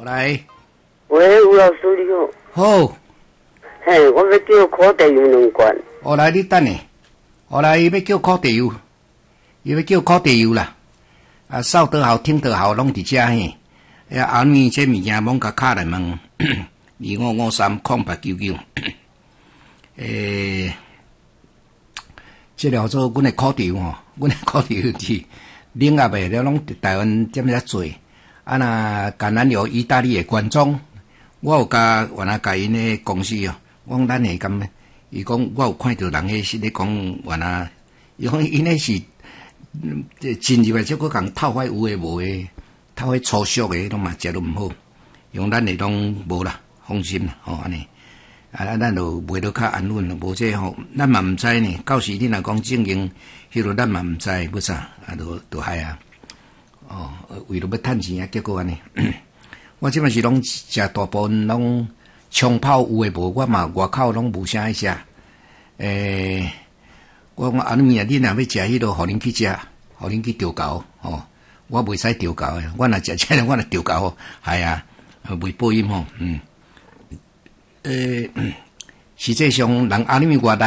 来， 喂，吴老师你好。 好， 嘿，我要叫烤地油2罐。 我来你等下，我来要叫烤地油，伊要叫烤地油啦。啊，扫得好，听得好，拢伫遮嘿。后面这物件罔甲卡来问25530899。这叫做阮的烤地油吼，阮的烤地油是冷压的，了拢台湾这么遐做。啊，那橄榄油意大利的罐装，我有甲原来甲因的公司哦，我讲咱会咁，伊讲我有看到人迄是咧讲原来，伊讲因迄是进入来则佫共透歹有诶无诶，透歹粗俗诶，拢嘛食都毋好。用咱的拢无啦，放心啦，吼安尼。啊，咱就卖得较安稳了，无这吼，咱嘛毋知呢。到时你若讲经营，迄落咱嘛毋知，要啥啊？都害啊！哦，为了要趁钱啊，结果安尼。我即摆是拢食大部分拢冲泡有诶无，我嘛外口拢无啥爱食。我讲后面啊，你若要食迄落，互恁去食，互恁去调教吼。我袂使调教诶，我若食这个，我若调教，系啊，袂报应吼，实际上人后面外来